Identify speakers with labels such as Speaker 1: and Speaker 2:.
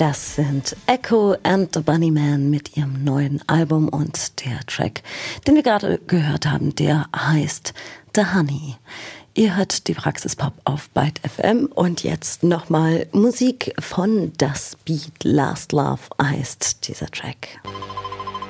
Speaker 1: Das sind Echo and the Bunnymen mit ihrem neuen Album und der Track, den wir gerade gehört haben, der heißt The Honey. Ihr hört die Praxispop auf Byte FM und jetzt nochmal Musik von Das Beat Last Love heißt dieser Track.